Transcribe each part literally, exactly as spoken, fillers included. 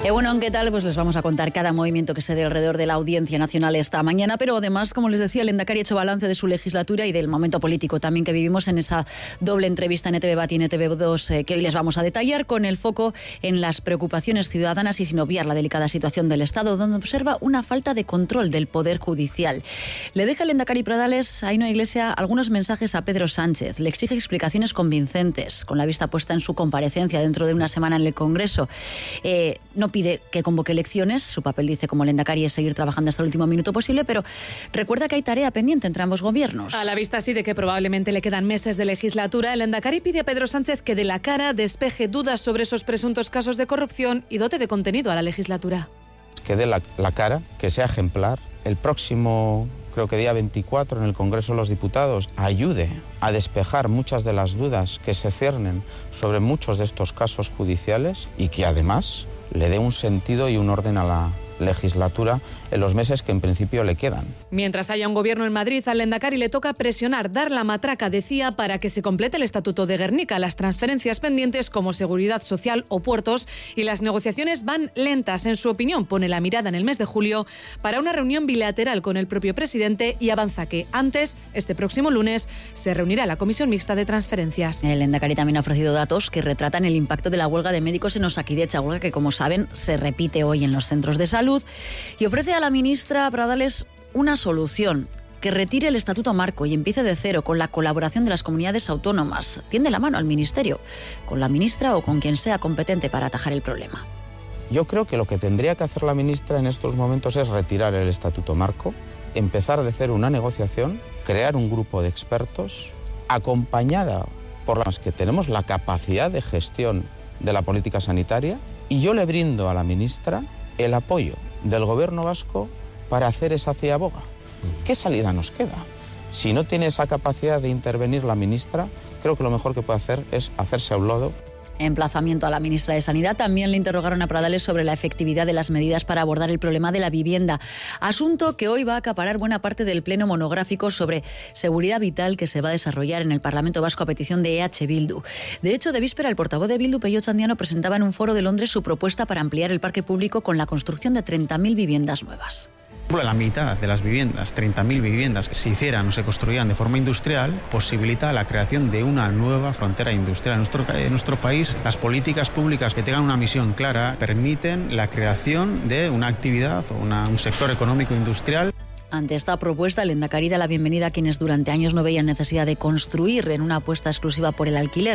Eh, bueno, ¿qué tal? Pues les vamos a contar cada movimiento que se dé alrededor de la Audiencia Nacional esta mañana, pero además, como les decía, el Lehendakari ha hecho balance de su legislatura y del momento político también que vivimos en esa doble entrevista en E T V Bat y en E T V dos eh, que hoy les vamos a detallar, con el foco en las preocupaciones ciudadanas y sin obviar la delicada situación del Estado, donde observa una falta de control del Poder Judicial. Le deja el Lehendakari Pradales, Ainhoa Iglesia, algunos mensajes a Pedro Sánchez. Le exige explicaciones convincentes, con la vista puesta en su comparecencia dentro de una semana en el Congreso. Eh, no pide que convoque elecciones. Su papel, dice, como Lehendakari, es seguir trabajando hasta el último minuto posible, pero recuerda que hay tarea pendiente entre ambos gobiernos. A la vista sí de que probablemente le quedan meses de legislatura, el Lehendakari pide a Pedro Sánchez que dé la cara, despeje dudas sobre esos presuntos casos de corrupción y dote de contenido a la legislatura. Que dé la, la cara, que sea ejemplar. El próximo, creo que día veinticuatro, en el Congreso de los Diputados, ayude a despejar muchas de las dudas que se ciernen sobre muchos de estos casos judiciales y que además le dé un sentido y un orden a la legislatura en los meses que en principio le quedan. Mientras haya un gobierno en Madrid, al Lehendakari le toca presionar, dar la matraca, decía, para que se complete el Estatuto de Gernika, las transferencias pendientes como seguridad social o puertos, y las negociaciones van lentas. En su opinión, pone la mirada en el mes de julio para una reunión bilateral con el propio presidente y avanza que antes, este próximo lunes, se reunirá la Comisión Mixta de Transferencias. El Lehendakari también ha ofrecido datos que retratan el impacto de la huelga de médicos en Osakidetza, huelga que, como saben, se repite hoy en los centros de salud, y ofrece a la ministra Pradales una solución: que retire el Estatuto Marco y empiece de cero con la colaboración de las comunidades autónomas. Tiende la mano al Ministerio, con la ministra o con quien sea competente para atajar el problema. Yo creo que lo que tendría que hacer la ministra en estos momentos es retirar el Estatuto Marco, empezar de cero una negociación, crear un grupo de expertos, acompañada por las que tenemos la capacidad de gestión de la política sanitaria, y yo le brindo a la ministra el apoyo del Gobierno vasco para hacer esa ciaboga. ¿Qué salida nos queda? Si no tiene esa capacidad de intervenir la ministra, creo que lo mejor que puede hacer es hacerse a un lado. Emplazamiento a la ministra de Sanidad. También le interrogaron a Pradales sobre la efectividad de las medidas para abordar el problema de la vivienda, asunto que hoy va a acaparar buena parte del pleno monográfico sobre seguridad vital que se va a desarrollar en el Parlamento Vasco a petición de E H Bildu. De hecho, de víspera, el portavoz de Bildu, Pello Txandiano, presentaba en un foro de Londres su propuesta para ampliar el parque público con la construcción de treinta mil viviendas nuevas. La mitad de las viviendas, treinta mil viviendas que se hicieran o se construían de forma industrial, posibilita la creación de una nueva frontera industrial. En nuestro, en nuestro país, las políticas públicas que tengan una misión clara permiten la creación de una actividad o una, un sector económico industrial. Ante esta propuesta, el Lehendakari da la bienvenida a quienes durante años no veían necesidad de construir en una apuesta exclusiva por el alquiler.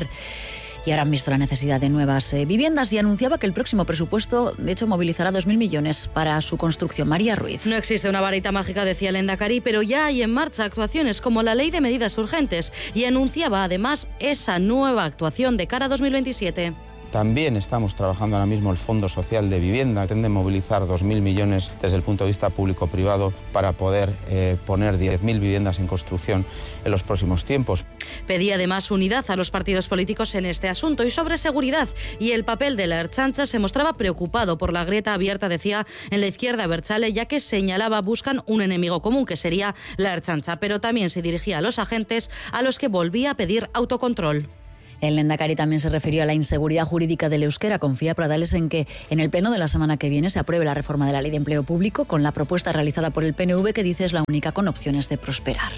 Y ahora han visto la necesidad de nuevas eh, viviendas, y anunciaba que el próximo presupuesto, de hecho, movilizará dos mil millones para su construcción. María Ruiz. No existe una varita mágica, decía el Lehendakari, pero ya hay en marcha actuaciones como la Ley de Medidas Urgentes, y anunciaba además esa nueva actuación de cara a dos mil veintisiete. También estamos trabajando ahora mismo el Fondo Social de Vivienda, que pretende movilizar dos mil millones desde el punto de vista público-privado para poder eh, poner diez mil viviendas en construcción en los próximos tiempos. Pedía además unidad a los partidos políticos en este asunto. Y sobre seguridad y el papel de la Ertzaintza, se mostraba preocupado por la grieta abierta, decía, en la izquierda abertzale, ya que señalaba buscan un enemigo común, que sería la Ertzaintza, pero también se dirigía a los agentes, a los que volvía a pedir autocontrol. El Lehendakari también se refirió a la inseguridad jurídica del euskera. Confía Pradales en que en el pleno de la semana que viene se apruebe la reforma de la Ley de Empleo Público, con la propuesta realizada por el P N V, que dice es la única con opciones de prosperar.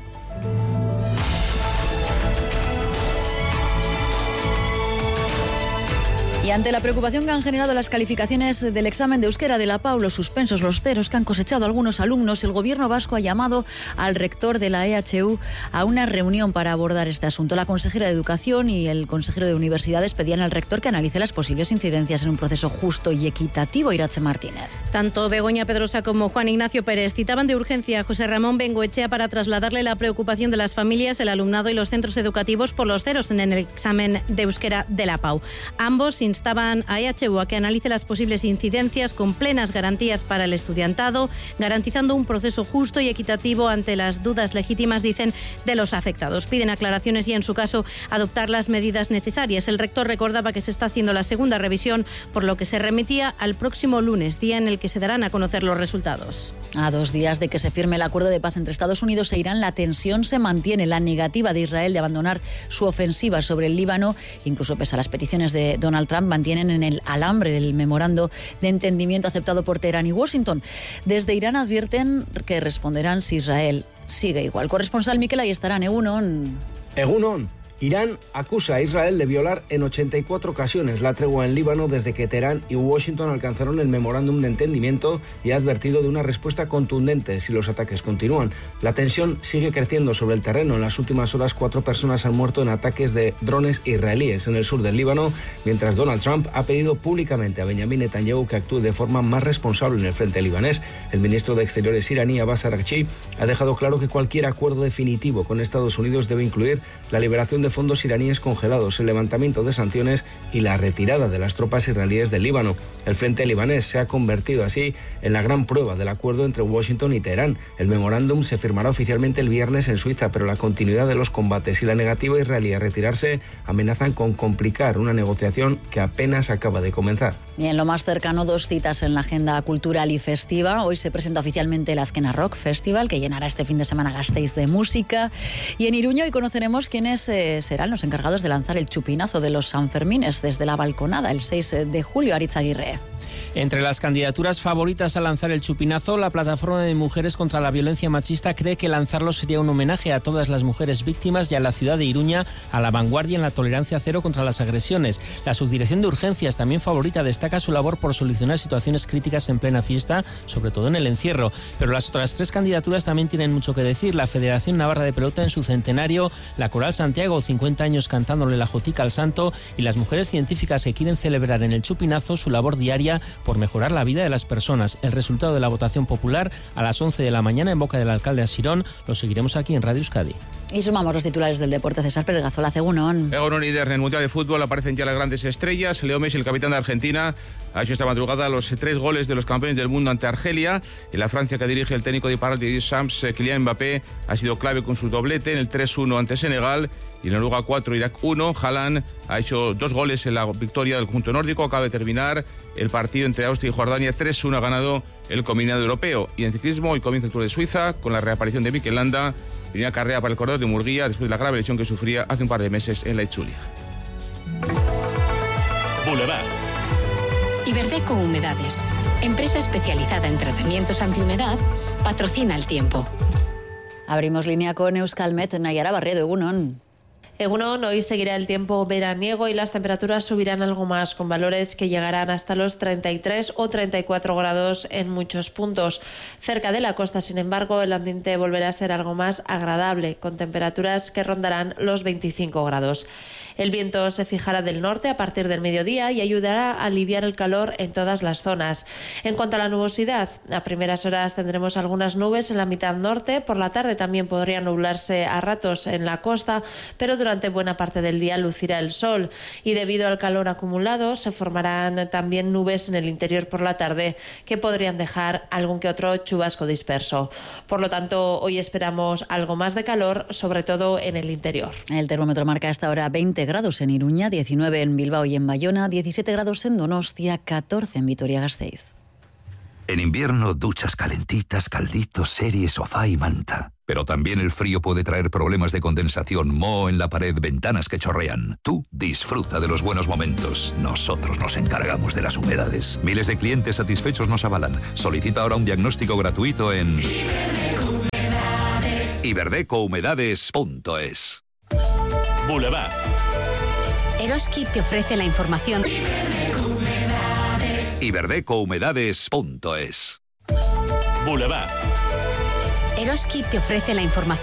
Y ante la preocupación que han generado las calificaciones del examen de euskera de la P A U, los suspensos, los ceros que han cosechado algunos alumnos, el Gobierno vasco ha llamado al rector de la E H U a una reunión para abordar este asunto. La consejera de Educación y el consejero de Universidades pedían al rector que analice las posibles incidencias en un proceso justo y equitativo. Iratxe Martínez. Tanto Begoña Pedrosa como Juan Ignacio Pérez citaban de urgencia a José Ramón Bengoechea para trasladarle la preocupación de las familias, el alumnado y los centros educativos por los ceros en el examen de euskera de la P A U. Ambos instaban a E H U a que analice las posibles incidencias con plenas garantías para el estudiantado, garantizando un proceso justo y equitativo ante las dudas legítimas, dicen, de los afectados. Piden aclaraciones y, en su caso, adoptar las medidas necesarias. El rector recordaba que se está haciendo la segunda revisión, por lo que se remitía al próximo lunes, día en el que se darán a conocer los resultados. A dos días de que se firme el acuerdo de paz entre Estados Unidos e Irán, la tensión se mantiene. La negativa de Israel de abandonar su ofensiva sobre el Líbano, incluso pese a las peticiones de Donald Trump, Trump mantienen en el alambre el memorando de entendimiento aceptado por Teherán y Washington. Desde Irán advierten que responderán si Israel sigue igual. Corresponsal Mikel Ayestarán, Egunon. Egunon. Irán acusa a Israel de violar en ochenta y cuatro ocasiones la tregua en Líbano desde que Teherán y Washington alcanzaron el memorándum de entendimiento y ha advertido de una respuesta contundente si los ataques continúan. La tensión sigue creciendo sobre el terreno. En las últimas horas, cuatro personas han muerto en ataques de drones israelíes en el sur del Líbano, mientras Donald Trump ha pedido públicamente a Benjamin Netanyahu que actúe de forma más responsable en el frente libanés. El ministro de Exteriores iraní, Abbas Araghchi, ha dejado claro que cualquier acuerdo definitivo con Estados Unidos debe incluir la liberación de fondos iraníes congelados, el levantamiento de sanciones y la retirada de las tropas israelíes del Líbano. El frente libanés se ha convertido así en la gran prueba del acuerdo entre Washington y Teherán. El memorándum se firmará oficialmente el viernes en Suiza, pero la continuidad de los combates y la negativa israelí a retirarse amenazan con complicar una negociación que apenas acaba de comenzar. Y en lo más cercano, dos citas en la agenda cultural y festiva. Hoy se presenta oficialmente el Azkena Rock Festival, que llenará este fin de semana Gasteiz de música. Y en Iruña hoy conoceremos quiénes eh, serán los encargados de lanzar el chupinazo de los Sanfermines desde la balconada el seis de julio. Aritz Aguirre. Entre las candidaturas favoritas a lanzar el chupinazo, la Plataforma de Mujeres contra la Violencia Machista cree que lanzarlo sería un homenaje a todas las mujeres víctimas y a la ciudad de Iruña, a la vanguardia en la tolerancia cero contra las agresiones. La Subdirección de Urgencias, también favorita, destaca su labor por solucionar situaciones críticas en plena fiesta, sobre todo en el encierro. Pero las otras tres candidaturas también tienen mucho que decir. La Federación Navarra de Pelota en su centenario, la Coral Santiago, cincuenta años cantándole la jotica al santo, y las mujeres científicas que quieren celebrar en el chupinazo su labor diaria por mejorar la vida de las personas. El resultado de la votación popular a las once de la mañana en boca del alcalde Asirón. Lo seguiremos aquí en Radio Euskadi. Y sumamos los titulares del deporte. César Pérez Gazola, Egunon. Egunon, líder. En el Mundial de Fútbol aparecen ya las grandes estrellas. Leo Messi, el capitán de Argentina, ha hecho esta madrugada los tres goles de los campeones del mundo ante Argelia. En la Francia que dirige el técnico de Parral de Sams, Kylian Mbappé, ha sido clave con su doblete en el tres uno ante Senegal. Y en el Uruguay cuatro, Irak uno, Haaland ha hecho dos goles en la victoria del conjunto nórdico. Acaba de terminar el partido entre Austria y Jordania. tres uno ha ganado el combinado europeo. Y en ciclismo hoy comienza el Tour de Suiza con la reaparición de Mikel Landa. Primera carrera para el corredor de Murguía después de la grave lesión que sufría hace un par de meses en la Itzulia. Boulevard. Iberdeco Humedades, empresa especializada en tratamientos antihumedad, patrocina el tiempo. Abrimos línea con Euskalmet, Nayara Barredo, Egunon. Egunon, hoy seguirá el tiempo veraniego y las temperaturas subirán algo más, con valores que llegarán hasta los treinta y tres o treinta y cuatro grados en muchos puntos. Cerca de la costa, sin embargo, el ambiente volverá a ser algo más agradable, con temperaturas que rondarán los veinticinco grados. El viento se fijará del norte a partir del mediodía y ayudará a aliviar el calor en todas las zonas. En cuanto a la nubosidad, a primeras horas tendremos algunas nubes en la mitad norte, por la tarde también podría nublarse a ratos en la costa, pero durante buena parte del día lucirá el sol y debido al calor acumulado se formarán también nubes en el interior por la tarde que podrían dejar algún que otro chubasco disperso. Por lo tanto, hoy esperamos algo más de calor, sobre todo en el interior. El termómetro marca hasta ahora veinte grados en Iruña, diecinueve en Bilbao y en Bayona, diecisiete grados en Donostia, catorce en Vitoria-Gasteiz. En invierno, duchas calentitas, calditos, serie, sofá y manta. Pero también el frío puede traer problemas de condensación, moho en la pared, ventanas que chorrean. Tú disfruta de los buenos momentos. Nosotros nos encargamos de las humedades. Miles de clientes satisfechos nos avalan. Solicita ahora un diagnóstico gratuito en iberdeco humedades punto es. Boulevard. Eroski te ofrece la información. iberdeco humedades punto es. Boulevard. Eroski te ofrece la información.